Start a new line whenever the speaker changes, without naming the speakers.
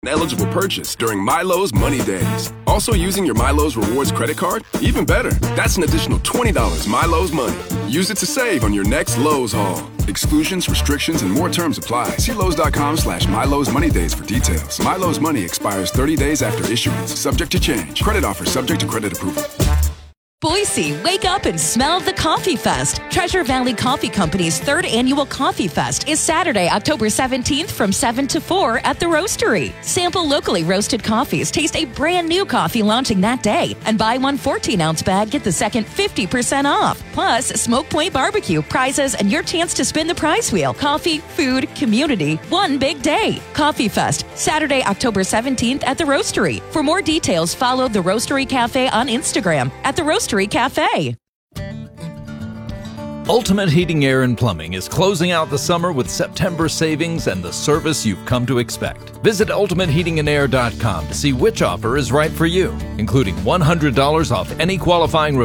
eligible purchase during MyLowe's Money Days. Also using your MyLowe's Rewards credit card? Even better, that's an additional $20 MyLowe's Money. Use it to save on your next Lowe's haul. Exclusions, restrictions, and more terms apply. See Lowe's.com/MyLowe's Money Days for details. MyLowe's Money expires 30 days after issuance. Subject to change. Credit offer subject to credit approval.
Boise, wake up and smell the Coffee Fest. Treasure Valley Coffee Company's third annual Coffee Fest is Saturday, October 17th from 7 to 4 at the Roastery. Sample locally roasted coffees, taste a brand new coffee launching that day, and buy one 14-ounce bag, get the second 50% off. Plus, Smoke Point Barbecue, prizes, and your chance to spin the prize wheel. Coffee, food, community, one big day. Coffee Fest, Saturday, October 17th at the Roastery. For more details, follow the Roastery Cafe on Instagram at the Roastery Cafe.
Ultimate Heating, Air, and Plumbing is closing out the summer with September savings and the service you've come to expect. Visit ultimateheatingandair.com to see which offer is right for you, including $100 off any qualifying